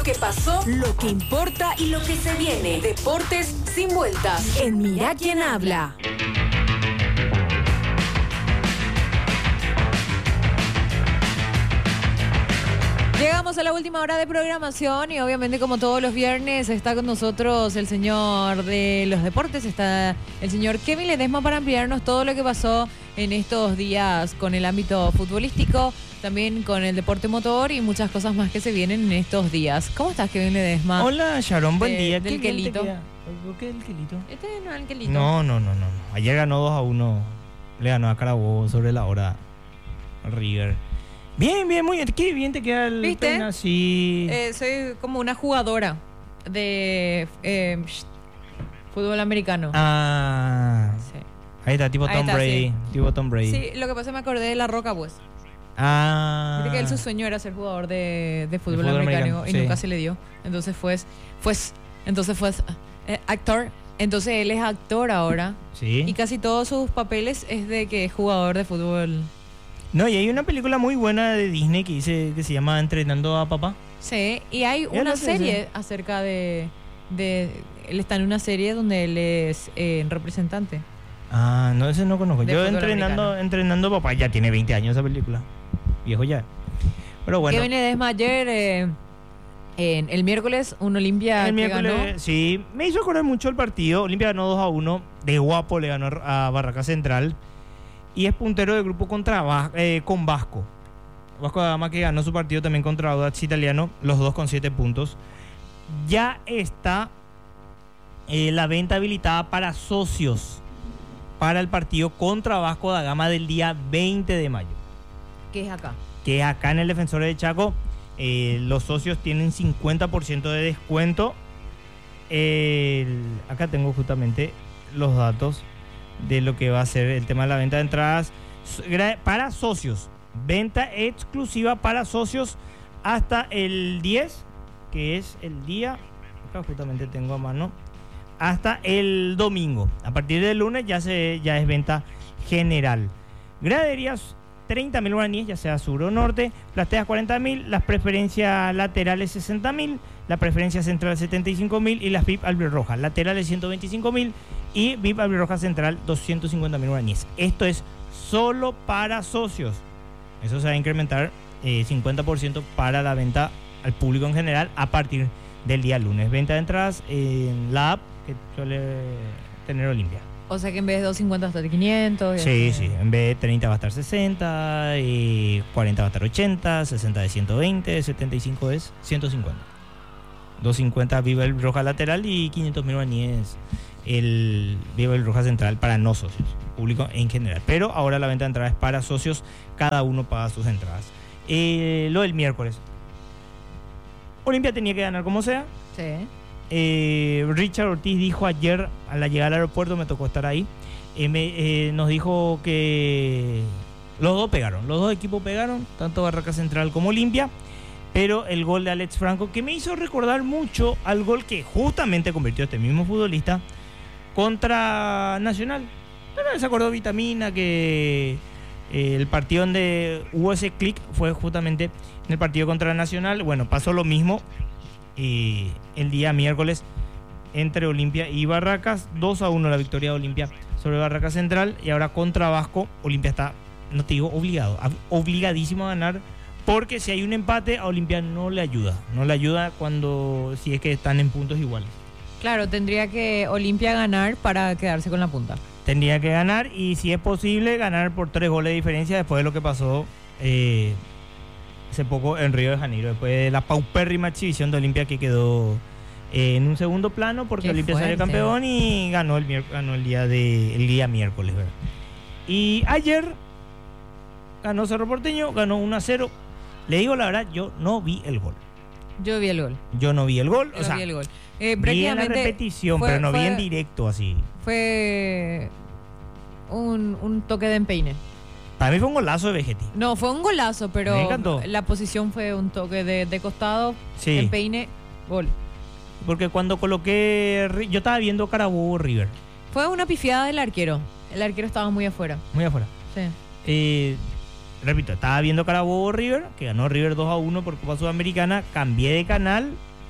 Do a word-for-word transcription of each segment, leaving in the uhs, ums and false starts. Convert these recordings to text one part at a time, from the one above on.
Lo que pasó, lo que importa y lo que se viene. Deportes sin vueltas. En Mirá quién habla. Llegamos a la última hora de programación y obviamente como todos los viernes está con nosotros el señor de los deportes, está el señor Kevin Ledesma para ampliarnos todo lo que pasó en estos días con el ámbito futbolístico, también con el deporte motor y muchas cosas más que se vienen en estos días. ¿Cómo estás, Kevin Ledesma? Hola, Sharon, buen de, día. Del ¿Qué Quelito. ¿Por qué el Quelito? Este no es el Quelito. No, no, no, no. Ayer ganó dos a uno. Le ganó a Carabobo sobre la hora River. Bien, bien, muy bien. Qué bien te queda el ¿Viste? pena, sí. Eh, soy como una jugadora de eh, fútbol americano. Ah, Sí. ahí está, tipo Ahí Tom está, Brady. sí. Tipo Tom Brady. Sí, lo que pasa es que me acordé de La Roca, pues. Ah. Viste que él, su sueño era ser jugador de, de fútbol, fútbol americano, americano, y sí. nunca se le dio. Entonces fue, fue, entonces fue eh, actor. Entonces él es actor ahora. Sí. Y casi todos sus papeles es de que es jugador de fútbol. No, y hay una película muy buena de Disney que dice que se llama Entrenando a Papá. Sí, y hay Ya una lo sé, serie sí. acerca de, de... Él está en una serie donde él es eh, representante. Ah, no, ese no conozco. De Yo fútbol entrenando, americano. entrenando a Papá, ya tiene veinte años esa película. Viejo ya. Pero bueno. Kevin Ledesma ayer, eh, en el miércoles, un Olimpia El que miércoles, ganó. sí, me hizo acordar mucho el partido. Olimpia ganó dos a uno, de guapo le ganó a Barraca Central y es puntero del grupo contra eh, con Vasco. Vasco da Gama que ganó su partido también contra Audax Italiano, los dos con siete puntos. Ya está eh, la venta habilitada para socios para el partido contra Vasco da Gama del día veinte de mayo. ¿Qué es acá? Que acá en el Defensor de Chaco eh, los socios tienen cincuenta por ciento de descuento. El, acá tengo justamente los datos de lo que va a ser el tema de la venta de entradas para socios. Venta exclusiva para socios hasta el diez, que es el día, acá justamente tengo a mano, hasta el domingo. A partir del lunes ya, se, ya es venta general. Graderías treinta mil guaraníes, ya sea sur o norte, plateas cuarenta mil, las preferencias laterales sesenta mil, la preferencia central setenta y cinco mil y las V I P albirrojas laterales ciento veinticinco mil y V I P albirroja central doscientos cincuenta mil guaraníes. Esto es solo para socios. Eso se va a incrementar eh, cincuenta por ciento para la venta al público en general a partir del día lunes. Venta de entradas en la app que suele tener Olimpia. O sea que en vez de doscientos cincuenta hasta quinientos. Sí, este... sí. En vez de treinta va a estar sesenta, y cuarenta va a estar ochenta, sesenta de ciento veinte, setenta y cinco es ciento cincuenta. doscientos cincuenta Viva el Roja lateral y quinientos mil guaraníes el Viva el Roja central para no socios, público en general. Pero ahora la venta de entradas es para socios, cada uno paga sus entradas. Eh, lo del miércoles. Olimpia tenía que ganar como sea. Sí. Eh, Richard Ortiz dijo ayer a la llegada al aeropuerto, me tocó estar ahí, eh, me, eh, nos dijo que los dos pegaron, los dos equipos pegaron, tanto Barraca Central como Olimpia, pero el gol de Alex Franco, que me hizo recordar mucho al gol que justamente convirtió este mismo futbolista contra Nacional. Pero se acordó Vitamina que eh, el partido donde hubo ese clic fue justamente en el partido contra Nacional. Bueno, pasó lo mismo y el día miércoles entre Olimpia y Barracas, dos a uno la victoria de Olimpia sobre Barraca Central, y ahora contra Vasco Olimpia está, no te digo obligado, obligadísimo a ganar, porque si hay un empate a Olimpia no le ayuda, no le ayuda cuando si es que están en puntos iguales. Claro, tendría que Olimpia ganar para quedarse con la punta. Tendría que ganar y si es posible ganar por tres goles de diferencia después de lo que pasó eh, hace poco en Río de Janeiro, después de la paupérrima exhibición de Olimpia que quedó eh, en un segundo plano porque Qué Olimpia fuerte. salió campeón y ganó el, mier- ganó el día de el día miércoles, ¿verdad? Y ayer ganó Cerro Porteño, ganó uno a cero. Le digo la verdad, yo no vi el gol. Yo vi el gol. Yo no vi el gol, Yo o sea, vi el gol. Eh, vi en la prácticamente repetición, fue- pero no vi fue- en directo así. Fue un, un toque de empeine. Para mí fue un golazo de Vegetti. No, fue un golazo, pero Me encantó. la posición fue un toque de, de costado, Sí. empeine, gol. Porque cuando coloqué, Ri- yo estaba viendo Carabobo River, Fue una pifiada del arquero. El arquero estaba muy afuera. muy afuera. Sí. Eh, repito, estaba viendo Carabobo River, que ganó River dos a uno por Copa Sudamericana, cambié de canal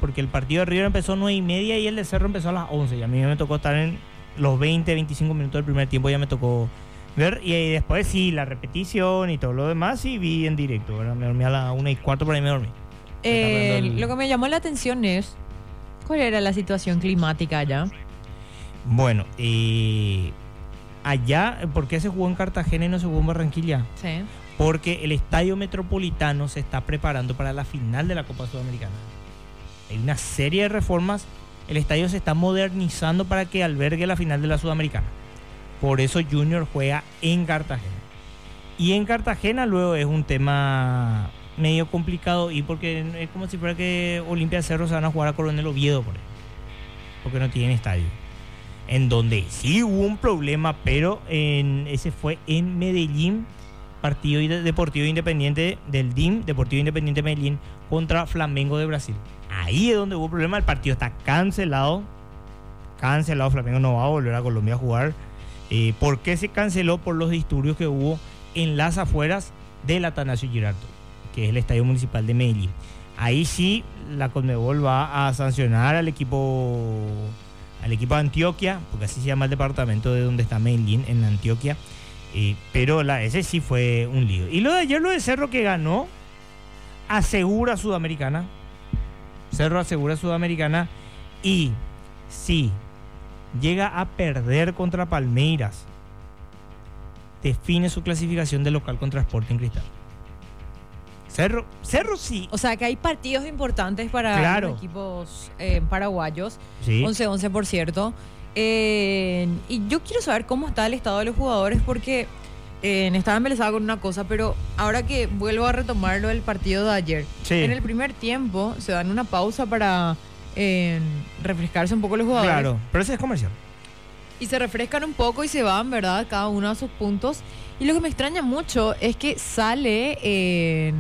porque el partido de River empezó a nueve y media y el de Cerro empezó a las once. Y a mí me tocó estar en los veinte, veinticinco minutos del primer tiempo, ya me tocó ver. Y, y después sí, la repetición y todo lo demás, sí vi en directo, ¿verdad? Me dormí a las una y cuarto, por ahí me dormí. Eh, el... Lo que me llamó la atención es, ¿cuál era la situación climática allá? Bueno, eh, allá, ¿por qué se jugó en Cartagena y no se jugó en Barranquilla? Sí. Porque el Estadio Metropolitano se está preparando para la final de la Copa Sudamericana. Hay una serie de reformas. El estadio se está modernizando para que albergue la final de la Sudamericana. Por eso Junior juega en Cartagena. Y en Cartagena luego es un tema medio complicado, y porque es como si fuera que Olimpia de Cerro se van a jugar a Coronel Oviedo, por ejemplo, porque no tienen estadio. En donde sí hubo un problema, pero en, ese fue en Medellín, partido Deportivo Independiente del D I M, Deportivo Independiente Medellín contra Flamengo de Brasil. Ahí es donde hubo problema, el partido está cancelado, cancelado, Flamengo no va a volver a Colombia a jugar. Eh, ¿Por qué se canceló? Por los disturbios que hubo en las afueras del Atanasio Girardot, que es el Estadio Municipal de Medellín. Ahí sí la Conmebol va a sancionar al equipo al equipo de Antioquia, porque así se llama el departamento de donde está Medellín, en Antioquia. Eh, pero la, ese sí fue un lío. Y lo de ayer, lo de Cerro, que ganó, asegura Sudamericana. Cerro asegura Sudamericana. Y si llega a perder contra Palmeiras, define su clasificación de local contra Sporting Cristal. Cerro, Cerro sí. O sea que hay partidos importantes para claro. los equipos eh, paraguayos. Sí. once once, por cierto. Eh, y yo quiero saber cómo está el estado de los jugadores, porque eh, estaba embelesada con una cosa, pero ahora que vuelvo a retomarlo del partido de ayer, sí. En el primer tiempo se dan una pausa para eh, refrescarse un poco los jugadores. Claro, pero ese es comercial. Y se refrescan un poco y se van, ¿verdad? Cada uno a sus puntos. Y lo que me extraña mucho es que sale eh,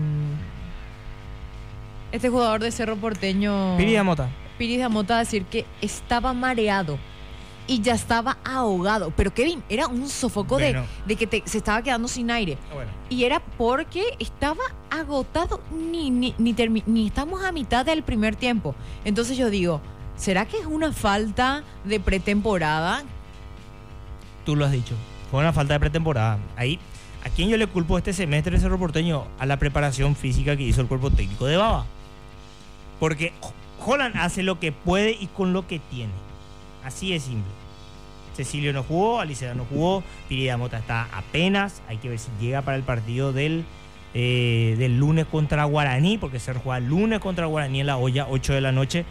este jugador de Cerro Porteño, Piri Damota. Piri Damota, a decir que estaba mareado y ya estaba ahogado. Pero Kevin, era un sofoco bueno. de, de que te, se estaba quedando sin aire. Bueno. Y era porque estaba agotado, ni, ni, ni, termi- ni estamos a mitad del primer tiempo. Entonces yo digo, ¿será que es una falta de pretemporada? Tú lo has dicho, fue una falta de pretemporada. Ahí, ¿a quién yo le culpo este semestre de Cerro Porteño? A la preparación física que hizo el cuerpo técnico de Baba. Porque Holland hace lo que puede y con lo que tiene. Así es simple. Cecilio no jugó, Aliceda no jugó, Piri Damota está apenas. Hay que ver si llega para el partido del, eh, del lunes contra Guaraní, porque Cerro juega el lunes contra Guaraní en La Olla, ocho de la noche.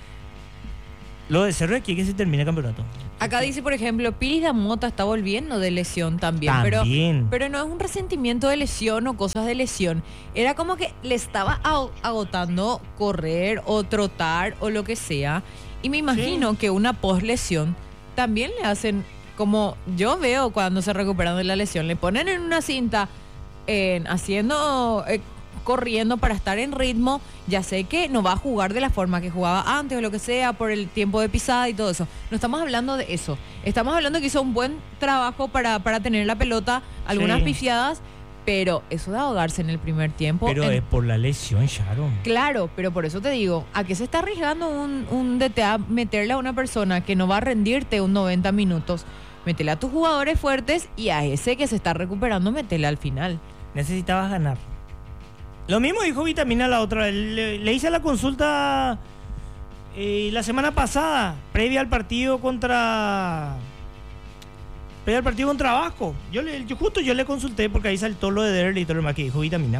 Lo de Cerro aquí es que se termine el campeonato. Acá dice, por ejemplo, Piri Damota está volviendo de lesión también. También. Pero, pero no es un resentimiento de lesión o cosas de lesión. Era como que le estaba agotando correr o trotar o lo que sea. Y me imagino sí. que una post-lesión también le hacen, como yo veo cuando se recuperan de la lesión, le ponen en una cinta eh, haciendo... Eh, corriendo para estar en ritmo. Ya sé que no va a jugar de la forma que jugaba antes o lo que sea, por el tiempo de pisada y todo eso. No estamos hablando de eso. Estamos hablando que hizo un buen trabajo para, para tener la pelota, algunas sí. pifiadas, pero eso de ahogarse en el primer tiempo... Pero en... es por la lesión, Sharon. Claro, pero por eso te digo, ¿a qué se está arriesgando un, un D T A meterle a una persona que no va a rendirte un noventa minutos? Métele a tus jugadores fuertes y a ese que se está recuperando, métele al final. Necesitabas ganar. Lo mismo dijo Vitamina la otra. Le, le hice la consulta eh, la semana pasada, previa al partido contra. Previa al partido contra Vasco. Yo, le, yo justo yo le consulté porque ahí saltó lo de Derl y todo lo demás que dijo Vitamina.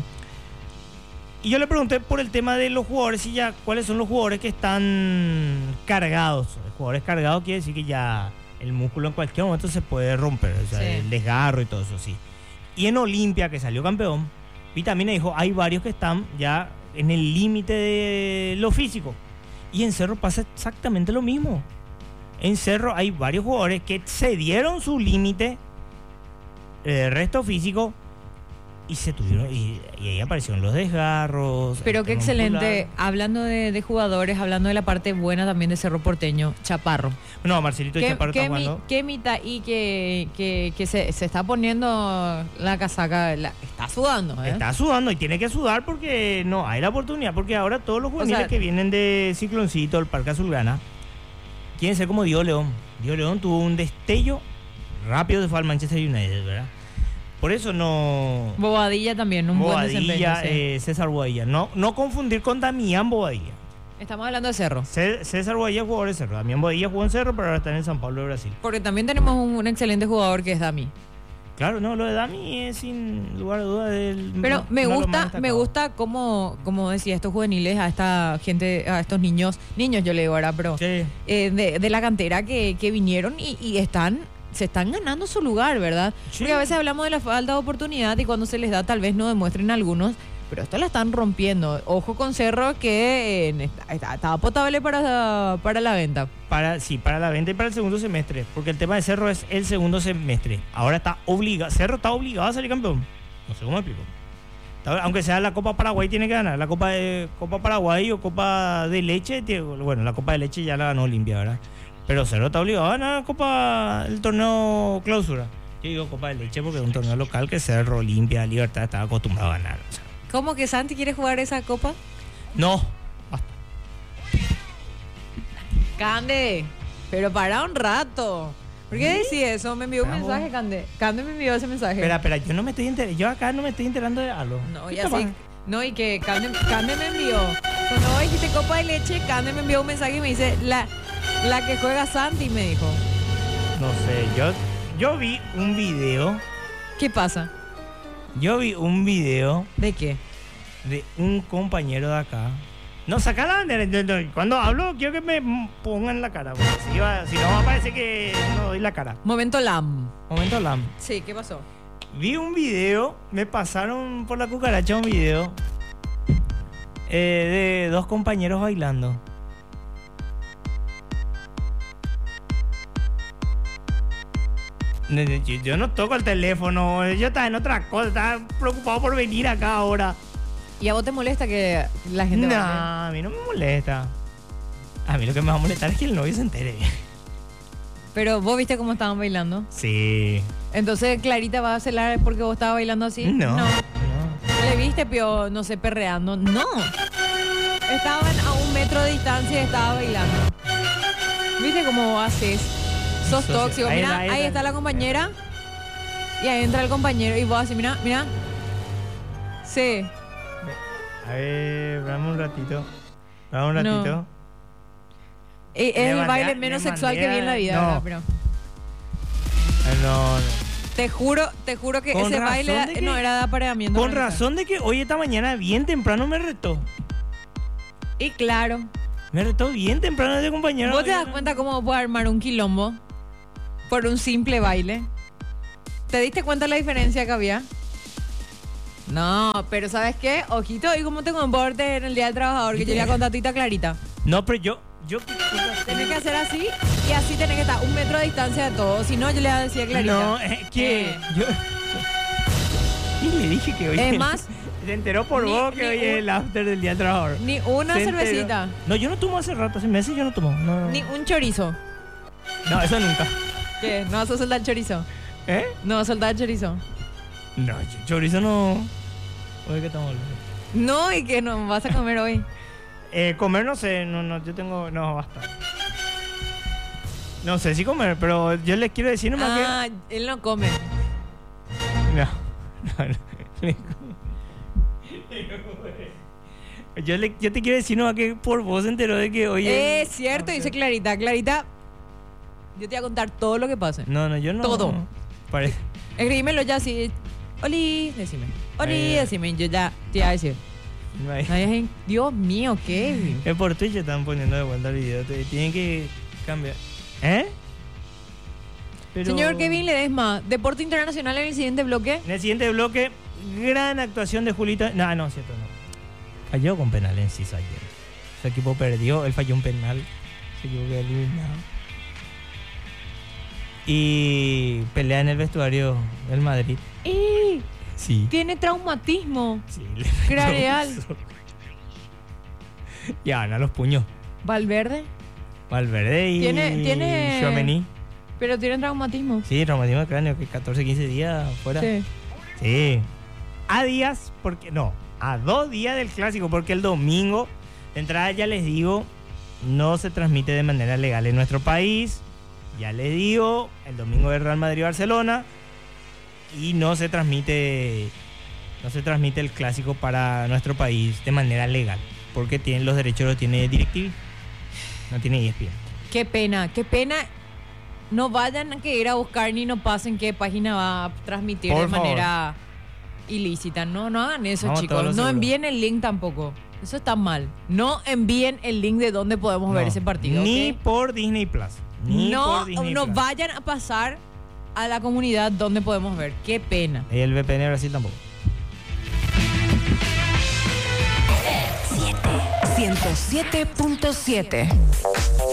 Y yo le pregunté por el tema de los jugadores y ya cuáles son los jugadores que están cargados. Los jugadores cargados quiere decir que ya el músculo en cualquier momento se puede romper, o sea, sí. el desgarro y todo eso, sí. Y en Olimpia, que salió campeón, Vitamina dijo, hay varios que están ya en el límite de lo físico. Y en Cerro pasa exactamente lo mismo. En Cerro hay varios jugadores que cedieron su límite de resto físico y se tuvieron, y, y ahí aparecieron los desgarros. Pero qué el excelente. Hablando de, de jugadores, hablando de la parte buena también de Cerro Porteño, Chaparro. No, Marcelito ¿Qué, Chaparro está qué, mi, jugando. qué mitad y que, que, que se, se está poniendo la casaca, la- está sudando, ¿eh? Está sudando y tiene que sudar porque no hay la oportunidad, porque ahora todos los juveniles sea- que vienen de Cicloncito, el Parque Azulgrana, quieren ser como Diego León. Diego León tuvo un destello rápido, se fue al Manchester United, ¿verdad? Por eso no... Bobadilla también, un buen desempeño. Bobadilla, Sí. eh, César Bobadilla. No, no confundir con Damián Bobadilla. Estamos hablando de Cerro. Cé- César Bobadilla es jugador de Cerro. Damián Bobadilla jugó en Cerro, pero ahora está en el San Pablo de Brasil. Porque también tenemos un, un excelente jugador que es Dami. Claro, no, lo de Dami es sin lugar a duda del... Pero me uno de los más gusta, me destacados. gusta cómo, como decía, estos juveniles, a esta gente, a estos niños, niños yo le digo ahora, pero Sí. eh, de, de la cantera que, que vinieron y, y están, se están ganando su lugar, ¿verdad? Sí. Porque a veces hablamos de la falta de oportunidad y cuando se les da tal vez no demuestren algunos, pero esto la están rompiendo. Ojo con Cerro que eh, está, está- está potable para, para la venta. Para, sí, para la venta y para el segundo semestre. Porque el tema de Cerro es el segundo semestre. Ahora está obligado. Cerro está obligado a salir campeón. No sé cómo explico. Está- Aunque sea la Copa Paraguay, tiene que ganar. La Copa de Copa Paraguay o Copa de Leche. tiene- Bueno, la Copa de Leche ya la ganó Olimpia, ¿verdad? Pero Cerro está obligado a ganar la Copa, el torneo clausura. Yo digo Copa de Leche porque es un torneo local que Cerro, Olimpia, Libertad está acostumbrado a ganar. O sea, ¿Cómo que Santi quiere jugar esa copa? no. Basta. Cande, pero para un rato. ¿Por qué decís eso? Me envió un Bravo. mensaje, Cande. Cande me envió ese mensaje. Espera, espera, yo no me estoy enterando. Yo acá no me estoy enterando de algo. No, ¿Qué y está así. pasando? No, y que Cande, Cande me envió. Cuando dijiste copa de leche, Cande me envió un mensaje y me dice, la, la que juega Santi, me dijo. No sé, yo, yo vi un video. ¿Qué pasa? Yo vi un video ¿De qué? de un compañero de acá. No, saca la bandera. yo- yo- Cuando hablo, quiero que me pongan la cara. Porque si, va- si no, va a parecer que no doy la cara. Momento Lam. Momento Lam. Sí, ¿qué pasó? Vi un video, me pasaron por la cucaracha un video eh, de dos compañeros bailando. Ne- ne- Yo, yo no toco el teléfono, yo estaba en otra cosa, estaba preocupado por venir acá ahora. ¿Y a vos te molesta que la gente No, baile? a mí no me molesta. A mí lo que me va a molestar es que el novio se entere. Pero vos viste cómo estaban bailando. Sí. Entonces Clarita va a celar porque vos estabas bailando así. No. No. no. ¿Le viste, Pio, no sé, perreando? No. Estaban a un metro de distancia y estaba bailando. ¿Viste cómo vos haces? Sos Sos- tóxico. ahí Mira, está, ahí, ahí está. está la compañera. Y ahí entra el compañero. Y vos así, mira, mira. Sí. A ver, dame un ratito. Dame un No. ratito. Eh, Es Le el mandé baile a- menos le sexual que mandé vi en la a- vida, no. ¿verdad? Pero Ah, No, no. te juro, te juro que Con ese razón baile de que- no era de apareamiento. Con para empezar. razón de que hoy esta mañana bien temprano me retó. Y claro. Me retó bien temprano ese compañero. ¿Vos te das cuenta cómo puede armar un quilombo por un simple baile? ¿Te diste cuenta la diferencia que había? No, pero ¿sabes qué? Ojito, ¿y cómo te comportes en el Día del Trabajador? Que yo ya conté a tita Clarita. No, pero yo... yo Tenés que hacer así y así tenés que estar un metro de distancia de todo. Si no, yo le decía a Clarita. No, es que... Eh. Yo... Y le dije que hoy... Es más, Se enteró por ni- vos que ni hoy es un- el after del Día del Trabajador. ni una Se enteró. cervecita, No, yo no tomo hace rato, hace meses yo no tomo. No, ni un chorizo. no eso nunca. ¿Qué? ¿No vas a soltar el chorizo? ¿Eh? ¿No vas a soltar el chorizo? No, yo- chorizo no... Hoy que estamos hablando. No, ¿y qué no vas a comer hoy? Eh, comer no sé, no, no, yo tengo... No, basta. No sé si comer, pero yo les quiero decir nomás Ah, él no come. que... No, no, no. Yo, le, yo te quiero decir nomás que por vos se enteró de que hoy... Es cierto, dice Clarita. Clarita, yo te voy a contar todo lo que pase. No, no, yo no... Todo. Parece... Escríbemelo ya así. Oli, decime. Oli, Eh. decime. Yo ya te iba a decir. No hay- Ay, Dios mío, ¿qué? Es por Twitch están poniendo de vuelta el video. te- Tienen que cambiar. ¿Eh? Pero- Señor Kevin Ledesma, Deporte Internacional en el siguiente bloque. En el siguiente bloque, gran actuación de Julito. No, no, cierto, no. Falló con penal en sí ayer. Su equipo perdió, él falló un penal. Su equipo quedó eliminado. Y pelea en el vestuario del Madrid. Y Sí. Tiene traumatismo Sí, craneal. Y Ana los puños. Valverde, Valverde y Tiene- tiene- Tchouaméni. pero tiene traumatismo. Sí, traumatismo de cráneo, que catorce, quince días fuera. Sí. Sí. A días, porque no, a dos días del clásico, porque el domingo, de entrada ya les digo, no se transmite de manera legal en nuestro país. Ya les digo, el domingo es Real Madrid-Barcelona y no se transmite, no se transmite el clásico para nuestro país de manera legal, porque tienen los derechos los tiene DirecTV, no tiene E S P N. Qué pena, qué pena. No vayan a que ir a buscar ni no pasen qué página va a transmitir Por de favor. manera ilícita. No, no hagan eso, Vamos todos chicos. los No seguros. envíen el link tampoco. Eso está mal. No envíen el link de donde podemos ver No, ese partido. Ni ¿ok? por Disney Plus. Ni No, por Disney no Plus. vayan a pasar a la comunidad donde podemos ver. Qué pena. Y el V P N de Brasil tampoco. ciento siete punto siete.